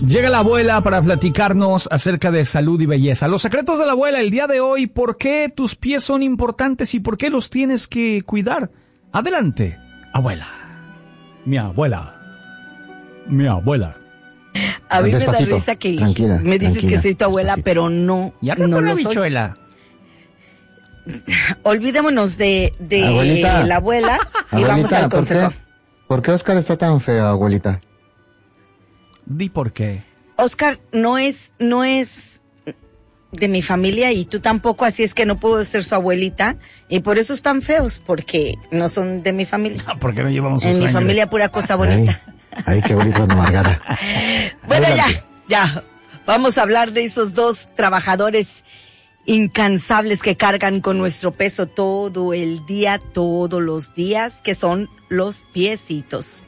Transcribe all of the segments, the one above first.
Llega la abuela para platicarnos acerca de salud y belleza. Los secretos de la abuela el día de hoy, ¿por qué tus pies son importantes y por qué los tienes que cuidar? Adelante, abuela. Mi abuela. Mi abuela. A mí Despacito. me da risa que Tranquila, me dices tranquila, que soy tu abuela, despacito. pero no, Ya no lo soy. bichuela. Olvidémonos de Abuelita. la abuela y vamos al consejo. ¿Por qué Oscar está tan feo, abuelita? Di por qué. Oscar no es de mi familia y tú tampoco, así es que no puedo ser su abuelita y por eso están feos, porque no son de mi familia. ¿Por qué no llevamos su En mi sangre? familia pura cosa bonita. Ay, qué bonita amargada. Bueno, Adelante. ya. Vamos a hablar de esos dos trabajadores incansables que cargan con nuestro peso todo el día, todos los días, que son los piecitos.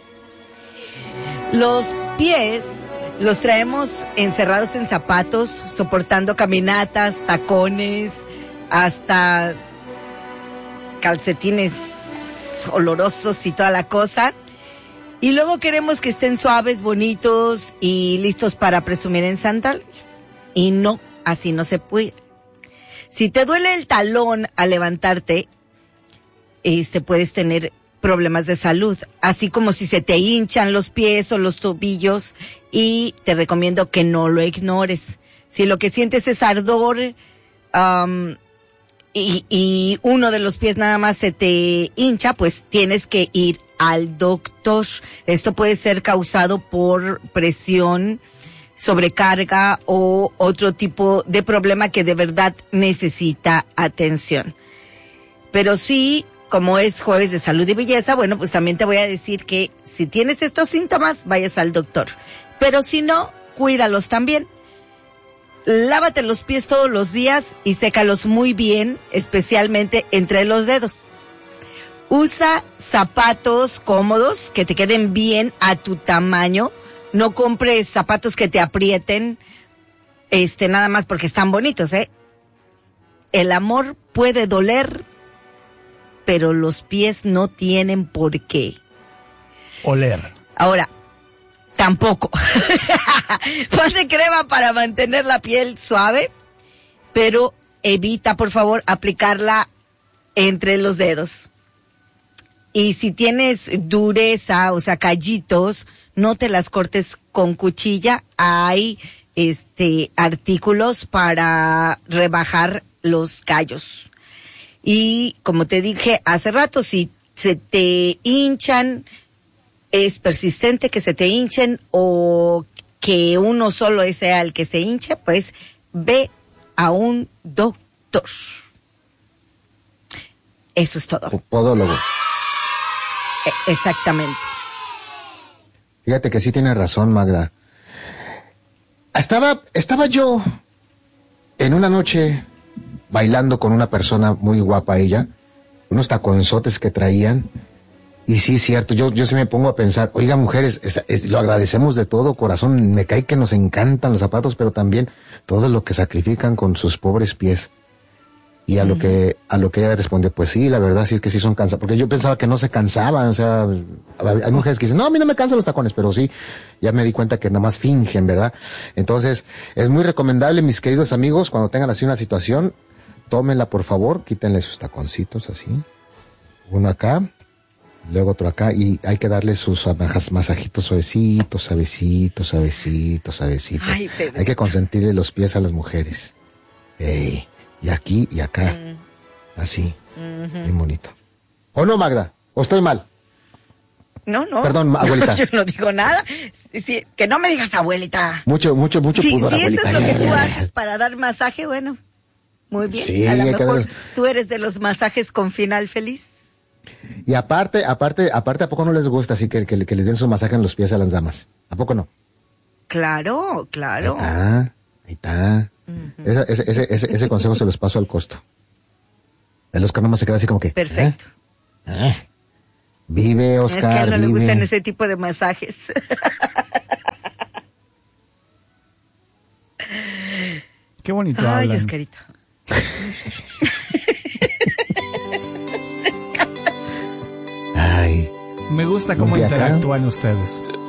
Los pies los traemos encerrados en zapatos, soportando caminatas, tacones, hasta calcetines olorosos y toda la cosa. Y luego queremos que estén suaves, bonitos y listos para presumir en sandalias. Y no, así no se puede. Si te duele el talón al levantarte, puedes tener problemas de salud, así como si se te hinchan los pies o los tobillos, y te recomiendo que no lo ignores. Si lo que sientes es ardor, y uno de los pies nada más se te hincha, pues tienes que ir al doctor. Esto puede ser causado por presión, sobrecarga o otro tipo de problema que de verdad necesita atención. Pero sí, como es jueves de salud y belleza, bueno, pues también te voy a decir que si tienes estos síntomas, vayas al doctor. Pero si no, cuídalos también. Lávate los pies todos los días y sécalos muy bien, especialmente entre los dedos. Usa zapatos cómodos que te queden bien a tu tamaño. No compres zapatos que te aprieten, nada más porque están bonitos, ¿eh? El amor puede doler, pero los pies no tienen por qué. Oler. Ahora, tampoco. Ponte crema para mantener la piel suave, pero evita, por favor, aplicarla entre los dedos. Y si tienes dureza, o sea, callitos, no te las cortes con cuchilla. Hay artículos para rebajar los callos. Y como te dije hace rato, si se te hinchan, es persistente que se te hinchen o que uno solo sea el que se hinche, pues ve a un doctor. Eso es todo. Podólogo. Exactamente. Fíjate que sí tiene razón, Magda. Estaba yo en una noche bailando con una persona muy guapa ella, unos taconzotes que traían, y sí, cierto, yo sí me pongo a pensar, oiga, mujeres, lo agradecemos de todo corazón, me cae que nos encantan los zapatos, pero también todo lo que sacrifican con sus pobres pies. Y a lo que ella responde, pues sí, la verdad sí es que sí son cansados, porque yo pensaba que no se cansaban, o sea, hay mujeres que dicen, no, a mí no me cansan los tacones, pero sí, ya me di cuenta que nada más fingen, ¿verdad? Entonces, es muy recomendable, mis queridos amigos, cuando tengan así una situación, tómenla por favor, quítenle sus taconcitos así, uno acá, luego otro acá, y hay que darle sus masajitos suavecitos, suavecitos, suavecitos, suavecitos. Ay, Pedro. Hay que consentirle los pies a las mujeres. Ey. Y aquí y acá. Así. Bien bonito. ¿O no, Magda? ¿O estoy mal? No. Perdón, abuelita. Yo no digo nada. Sí, que no me digas abuelita. Mucho Sí, pudor, si eso abuelita. es lo que tú haces para dar masaje, bueno, muy bien. Sí, a lo hay que mejor dar- tú eres de los masajes con final feliz. Y aparte, ¿a poco no les gusta así que les den su masaje en los pies a las damas? ¿A poco no? Claro. Ahí está. Ese consejo se los paso al costo. El Oscar nomás se queda así como que... Perfecto. Vive, Es Oscar, que a él no le vive. gustan ese tipo de masajes. Qué bonito Ay, hablan. Oscarito. Ay, Me gusta cómo Un día acá. interactúan ustedes.